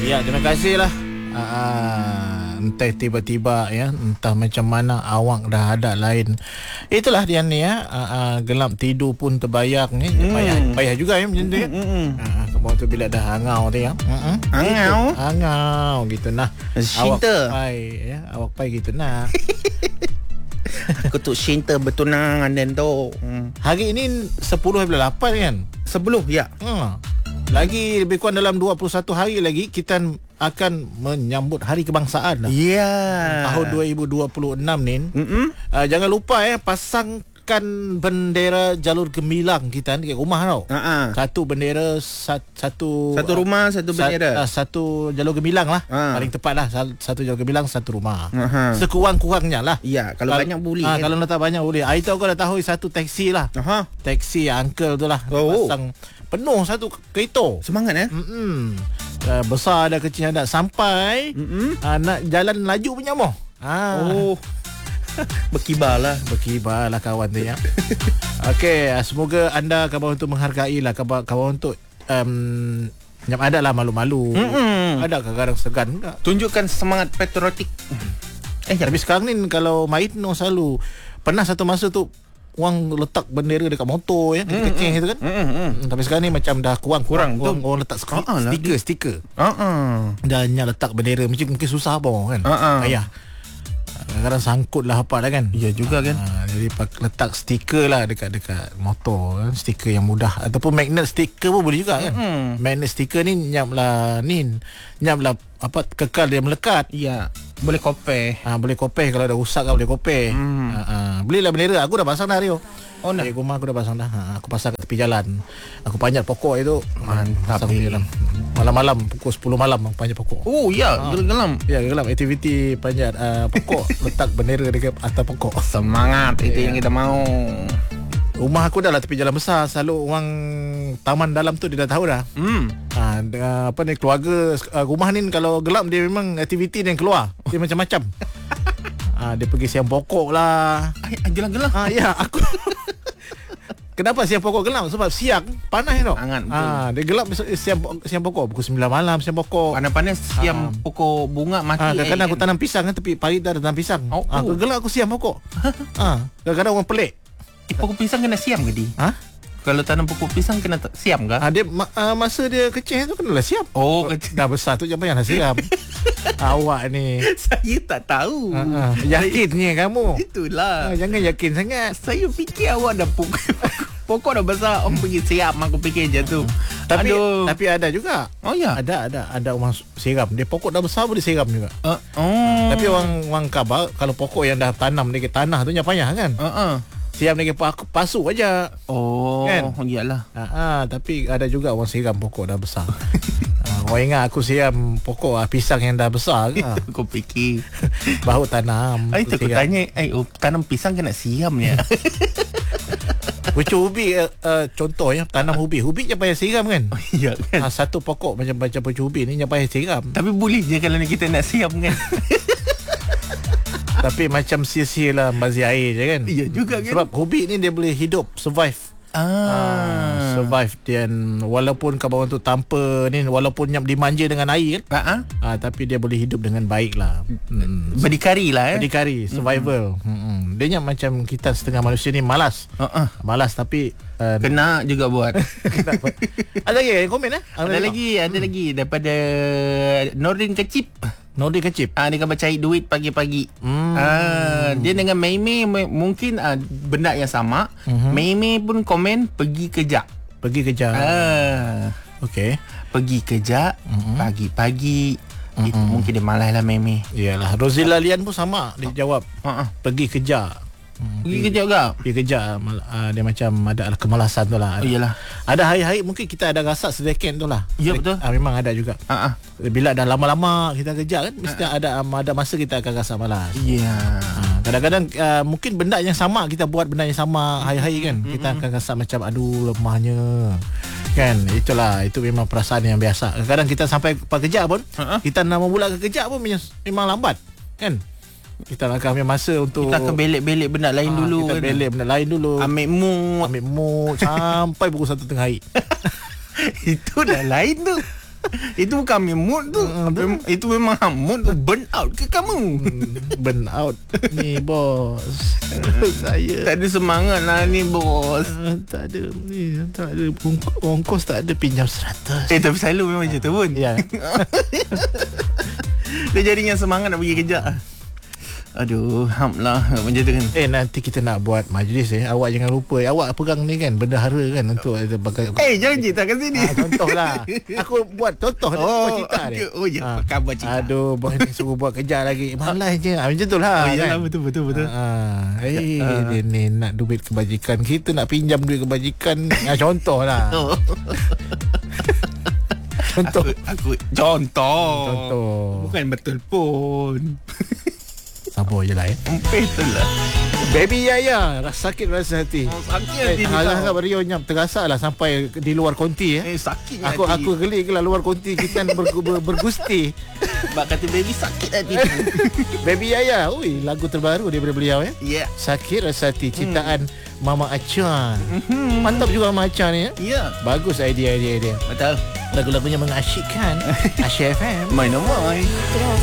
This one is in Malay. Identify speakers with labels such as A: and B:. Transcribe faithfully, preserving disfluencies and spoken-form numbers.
A: Ya, terima kasih lah. Uh, entah tiba-tiba ya, entah macam mana awak dah ada lain. Itulah dia ni ya. Uh, uh, gelap tidur pun terbayang ni. Hmm. Payah, payah juga ya macam tu ya. Hmm. Uh, kamu tu bila dah hangau tu ya. Uh-uh.
B: Hangau.
A: Gitu. Hangau gitu nah.
B: Cinta.
A: Awak pai ya, awak pai gitu nah.
B: Aku tu cinta bertunang dan tu. Hmm.
A: Hari ini sepuluh lapan kan?
B: Sepuluh ya.
A: Hmm. Lagi lebih kurang dalam dua puluh satu hari lagi kita akan menyambut Hari Kebangsaan lah.
B: Ya. Yeah.
A: Tahun dua ribu dua puluh enam ni. Uh, jangan lupa ya, pasangkan bendera jalur gemilang kita di rumah tau. Uh-uh. Satu bendera sat, satu
B: satu rumah satu bendera.
A: Sat, uh, satu jalur gemilang lah. Uh. Paling tepat lah, satu jalur gemilang satu rumah. Uh-huh. Sekurang-kurangnya lah.
B: Ya, kalau, kalau banyak boleh.
A: Uh,
B: kan?
A: Kalau tak banyak boleh. Hari tu aku dah tahu satu taksi lah. Uh-huh. Taksi uncle tu lah. Oh. Pasang penuh satu kereta.
B: Semangat eh?
A: Mm-mm. Uh, besar ada, kecil ada, sampai uh, nak jalan laju punya moh. Ah. Oh.
B: Berkibar lah.
A: Berkibar lah kawan tu ya. Okey, uh, semoga anda kawan untuk menghargai lah kawan, kawan untuk um, yang ada lah malu-malu. Mm-mm. Ada kadang-kadang segan tak?
B: Tunjukkan semangat patriotik.
A: Eh, tapi sekarang ni kalau main no selalu pernah satu masa tu orang letak bendera dekat motor ya, kecil-kecil mm, itu kan. Mm, mm. Tapi sekarang ni macam dah kurang-kurang. Orang, orang letak sk- uh-uh, stiker, stiker. Uh-uh. Dan hanya letak bendera mungkin mungkin susah apa kan. Uh-uh. Ayah. Kadang-kadang sangkut lah apa dah kan.
B: Ya juga kan.
A: Uh, jadi letak stiker lah dekat-dekat motor kan. Stiker yang mudah. Ataupun magnet stiker pun boleh juga kan. Mm. Magnet stiker ni nyap lah ni. Nyap lah apa, kekal dia melekat.
B: Ya. Boleh kopeh.
A: Ah, boleh kopeh kalau dah rosak kan boleh kopeh. Hmm. Ah, ah. Belilah bendera. Aku dah pasang dah Rio.
B: Oh, nak.
A: Di rumah aku dah pasang dah. Ha, aku pasang kat tepi jalan. Aku panjat pokok itu.
B: Mantap.
A: Malam-malam pukul sepuluh malam aku panjat pokok.
B: Oh ya, ha. Gelam.
A: Ya, gelam aktiviti panjat uh, pokok. Letak bendera dekat atas pokok.
B: Semangat itu ya. Yang kita mau.
A: Rumah aku dah lah tepi jalan besar. Selalu orang taman dalam tu dia dah tahu dah. Hmm. Ha, dengan, apa ni, keluarga uh, rumah ni kalau gelap dia memang aktiviti dia yang keluar. Dia macam-macam. Ha, dia pergi siang pokok lah.
B: Ay, gelam-gelam.
A: Ha, ya, aku. Kenapa siang pokok gelap? Sebab siang panas tau.
B: Hangat.
A: Ha, dia gelap siang, siang pokok pukul sembilan malam siang pokok.
B: Panas-panas siang ha. Pokok bunga mati. Ha,
A: kadang-kadang aku tanam pisang kan tepi pagi dah ada tanam pisang. Oh, ha, aku gelap aku siang pokok. Ha, kadang-kadang orang pelik.
B: Eh, pokok pisang kena siam ke di?
A: Ha?
B: Kalau tanam pokok pisang kena t- siam ke?
A: Ha, dia ma- uh, masa dia kecil tu kenalah siam.
B: Oh, kecil.
A: Dah besar tu jangan payahlah siam. Awak ni.
B: Saya tak tahu.
A: Ha, ha. Yakinnya kamu.
B: Itulah.
A: Ha, jangan yakin sangat.
B: Saya fikir awak dah pokok pokok dah besar, om pergi siam, aku fikir je tu.
A: Tapi
B: Aduh.
A: tapi ada juga.
B: Oh ya.
A: Ada ada ada orang siram. Dia pokok dah besar boleh siram juga.
B: Uh, oh.
A: Tapi orang orang khabar kalau pokok yang dah tanam dekat tanah tu jangan payah kan.
B: Ha uh-uh.
A: Siam lagi pasuk aja.
B: Oh,
A: kan?
B: Iyalah.
A: Ha, ha, tapi ada juga orang siram pokok dah besar. Ha, orang ingat aku siram pokok ah, pisang yang dah besar ke?
B: Aku fikir
A: baru tanam.
B: Ay, aku tanya, eh oh, tanam pisang kena siram ya.
A: Pucuk ubi uh, uh, contoh ya, tanam ubi. Ubi je payah siram kan?
B: Oh, iya kan.
A: Ha, satu pokok macam macam pucuk ubi ni je payah siram.
B: Tapi boleh je kalau kita nak siram kan.
A: Tapi macam sia-sia lah bazir air je kan.
B: Iya juga kan.
A: Sebab ubi ni dia boleh hidup, survive.
B: Ah.
A: ah survive. Dan walaupun kawan tu tanpa ni, walaupun nyap dimanja dengan air kan,
B: uh-huh.
A: ah, tapi dia boleh hidup dengan baik lah.
B: hmm. Berdikari lah eh.
A: Berdikari, survival. hmm. Hmm. Dia nyap macam kita setengah manusia ni malas. uh-uh. Malas tapi uh,
B: kena juga buat.
A: Ada lagi yang komen eh?
B: Ada, ada lagi Ada hmm. lagi daripada Nordin Kecip.
A: Nordin Kecip.
B: Ah, dia akan cari duit pagi-pagi. Hmm. Ah, dia dengan Maymay mungkin ah, benda yang sama. Mm-hmm. Maymay pun komen pergi kerja.
A: Pergi kerja.
B: Ah.
A: Okey.
B: Pergi kerja mm-hmm. pagi-pagi. Mm-hmm. Itu mungkin dia malas lah Maymay.
A: Iyalah. Rozila Lian pun sama dia jawab.
B: Uh-uh.
A: Pergi kerja.
B: Hmm, pergi kerja juga.
A: Pergi kerja uh, dia macam ada kemalasan tu lah.
B: Oh, iyalah.
A: Ada hari-hari mungkin kita ada rasa sedikit tu lah.
B: Ya betul.
A: Uh, memang ada juga.
B: Uh-uh.
A: Bila dah lama-lama kita kerja kan, mesti uh-uh. ada um, ada masa kita akan rasa malas.
B: Ya. Yeah.
A: Uh, kadang-kadang uh, mungkin benda yang sama kita buat benda yang sama hari-hari kan, mm-hmm. kita akan rasa macam aduh lemahnya. Kan, itulah, itu memang perasaan yang biasa. Kadang-kadang kita sampai kerja pun, uh-uh. kita nak memula ke kerja pun memang lambat. Kan? Kita nak ambil masa untuk
B: kita akan belik-belik benda lain ha, dulu
A: kita
B: kan.
A: belik benda lain dulu.
B: Ambil mood
A: Ambil mood sampai pukul satu tengah hari.
B: Itu dah lain tu. Itu bukan mood tu. Mem- Itu memang mood tu. Burn out ke kamu?
A: Burn out ni bos. Saya
B: Tak ada semangat lah ni bos.
A: uh, tak ada ni, tak ada ongkos, ongkos tak ada, pinjam seratus.
B: Eh tapi selalu memang macam tu pun.
A: Ya.
B: Dia jadinya semangat nak pergi kerja. Aduh, ham lah macam tu kan.
A: Eh nanti kita nak buat majlis eh. Awak jangan lupa eh. Awak pegang ni kan bendahara kan untuk ada bagai.
B: Eh jangan cerita kat sini.
A: Ah, contoh lah. Aku buat contoh
B: Oh,
A: buat cerita ni.
B: okay. Oh ya,
A: Ah.
B: pakai buat cerita.
A: Aduh, bos ni suruh buat kerja lagi. Malas je. Ah, macam tu lah.
B: Oh, yalah,
A: kan?
B: betul betul betul.
A: Ah, eh,
B: Ah.
A: dia ni nak duit kebajikan. Kita nak pinjam duit kebajikan. Ah, contoh lah.
B: Oh.
A: Contoh.
B: Aku, aku contoh.
A: Contoh.
B: Bukan betul pun.
A: Sabar je lah eh.
B: Betul lah.
A: Baby Yaya, rasa sakit rasa hati.
B: Oh, sakit
A: Eh,
B: hati ni
A: alah
B: tau.
A: Rio nyam terasa lah sampai di luar konti eh.
B: Eh sakit
A: Aku
B: hati.
A: aku geli ke lah luar konti kita ber, ber, bergusti.
B: Bak kata baby sakit hati tu.
A: Baby Yaya, ui lagu terbaru daripada beliau eh.
B: Ya. Yeah.
A: Sakit rasa hati ciptaan hmm. Mama Acha. Hmm. Mantap juga Mama Acha ni eh.
B: Ya. Yeah.
A: Bagus idea-idea dia.
B: Betul.
A: Lagu-lagunya mengasyikkan. Asyik F M.
B: Main nama.